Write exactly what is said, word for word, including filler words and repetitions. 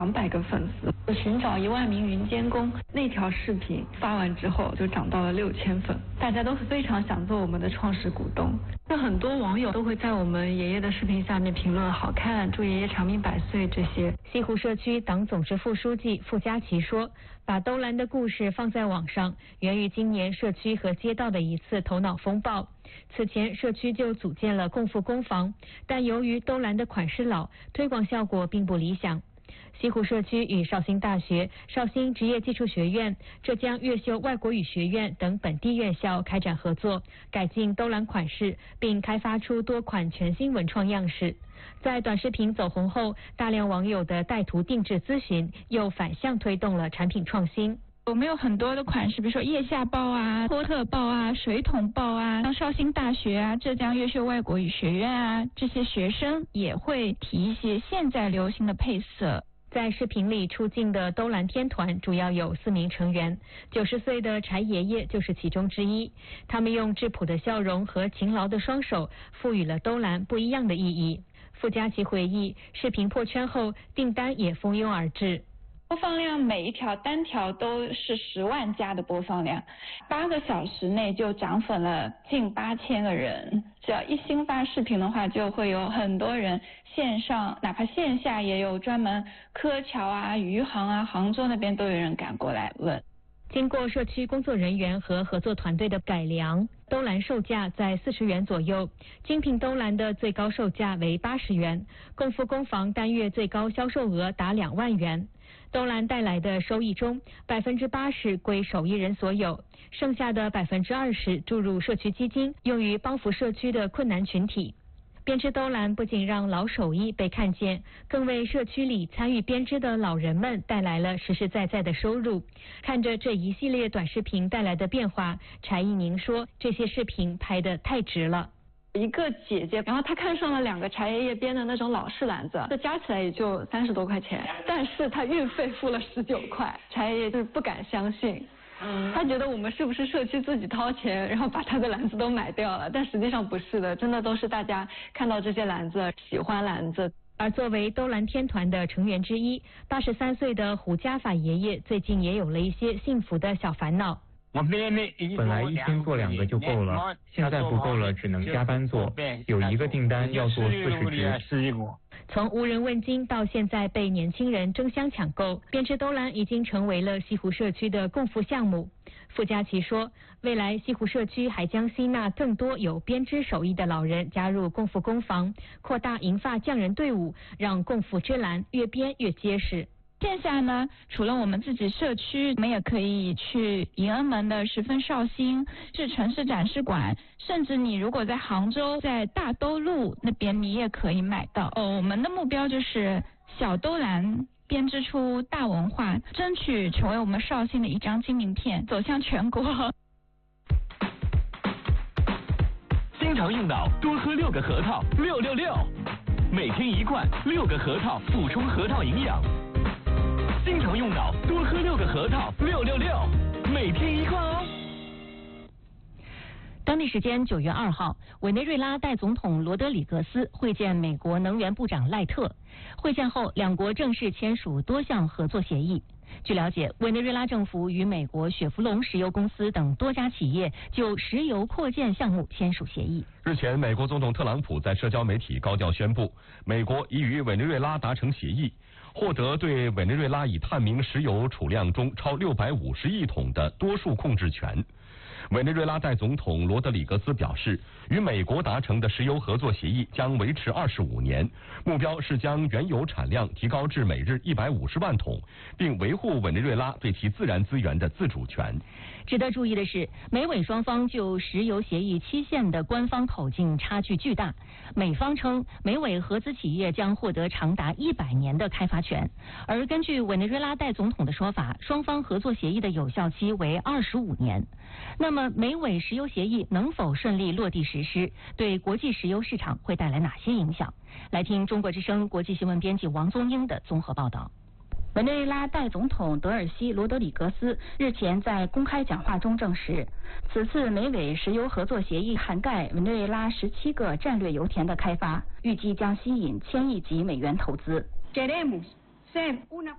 两百个粉丝，寻找一万名云监工，那条视频发完之后就涨到了六千粉，大家都是非常想做我们的创始股东。那很多网友都会在我们爷爷的视频下面评论好看，祝爷爷长命百岁这些。 西湖社区党总支副书记傅佳琪说，把兜栏的故事放在网上，源于今年社区和街道的一次头脑风暴。此前社区就组建了共富工房，但由于兜栏的款式老，推广效果并不理想。西湖社区与绍兴大学、绍兴职业技术学院、浙江越秀外国语学院等本地院校开展合作，改进兜栏款式，并开发出多款全新文创样式。在短视频走红后，大量网友的带图定制咨询又反向推动了产品创新。 我们有很多的款式，比如说腋下包啊、托特包啊、水桶包啊，像绍兴大学啊、浙江越秀外国语学院啊，这些学生也会提一些现在流行的配色。 在视频里出镜的兜栏天团主要有四名成员，九十岁的柴爷爷就是其中之一。他们用质朴的笑容和勤劳的双手，赋予了兜栏不一样的意义。傅佳琪回忆，视频破圈后，订单也蜂拥而至。 播放量每一条单条都是十万加的播放量，八个小时内就涨粉了近八千个人。只要一新发视频的话，就会有很多人线上，哪怕线下也有专门柯桥啊、余杭啊、杭州那边都有人赶过来问。 经过社区工作人员和合作团队的改良，兜栏售价在四十元左右，精品兜栏的最高售价为八十元，共富工房单月最高销售额达两万元。兜栏带来的收益中，百分之八十归手艺人所有，剩下的百分之二十注入社区基金，用于帮扶社区的困难群体。编织兜栏不仅让老手艺被看见，更为社区里参与编织的老人们带来了实实在在的收入。看着这一系列短视频带来的变化，柴一宁说，这些视频拍得太值了。 一个姐姐，然后她看上了两个柴爷爷编的那种老式篮子，这加起来也就三十多块钱，但是她运费付了十九块，柴爷爷就是不敢相信。他觉得我们是不是社区自己掏钱，然后把他的篮子都买掉了，但实际上不是的，真的都是大家看到这些篮子喜欢篮子。 而作为兜栏天团的成员之一，八十三岁的胡家法爷爷最近也有了一些幸福的小烦恼。 本来一天做两个就够了，现在不够了，只能加班做，有一个订单要做四十只。 从无人问津到现在被年轻人争相抢购，编织兜栏已经成为了西湖社区的共富项目。傅佳琪说，未来西湖社区还将吸纳更多有编织手艺的老人加入共富工房，扩大银发匠人队伍，让共富之栏越编越结实。 线下呢，除了我们自己社区，我们也可以去迎恩门的十分绍兴，是城市展示馆，甚至你如果在杭州，在大兜路那边，你也可以买到。哦，我们的目标就是小兜栏编织出大文化，争取成为我们绍兴的一张金名片，走向全国。 经常用脑，多喝六个核桃，六六六，每天一罐，六个核桃，补充核桃营养。经常用脑，多喝六个核桃，六六六，每天一罐哦。 当地时间九月二号，委内瑞拉代总统罗德里格斯会见美国能源部长赖特。会见后，两国正式签署多项合作协议。据了解，委内瑞拉政府与美国雪佛龙石油公司等多家企业就石油扩建项目签署协议。 日前，美国总统特朗普在社交媒体高调宣布，美国已与委内瑞拉达成协议，获得对委内瑞拉已探明石油储量中超六百五十亿桶的多数控制权。委内瑞拉代总统罗德里格斯表示，与美国达成的石油合作协议将维持二十五年，目标是将原油产量提高至每日一百五十万桶，并维护委内瑞拉对其自然资源的自主权。 值得注意的是，美委双方就石油协议期限的官方口径差距巨大。美方称，美委合资企业将获得长达一百年的开发权，而根据委内瑞拉代总统的说法，双方合作协议的有效期为二十五年。那么，美委石油协议能否顺利落地实施，对国际石油市场会带来哪些影响？来听中国之声国际新闻编辑王宗英的综合报道。 委内瑞拉代总统德尔西·罗德里格斯日前在公开讲话中证实，此次美委石油合作协议涵盖委内瑞拉十七个战略油田的开发，预计将吸引千亿级美元投资。